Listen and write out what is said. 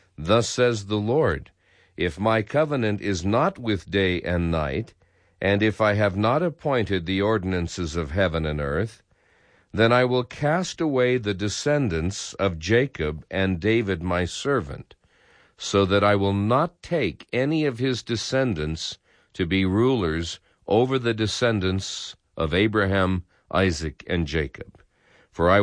Thus says the Lord, if my covenant is not with day and night, and if I have not appointed the ordinances of heaven and earth, then I will cast away the descendants of Jacob and David my servant, so that I will not take any of his descendants to be rulers over the descendants of Abraham, Isaac, and Jacob. For I